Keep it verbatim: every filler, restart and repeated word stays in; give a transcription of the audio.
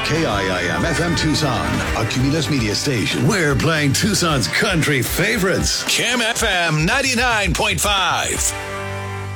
K I I M F M Tucson, a Cumulus Media station. We're playing Tucson's country favorites. K I M F M ninety-nine point five.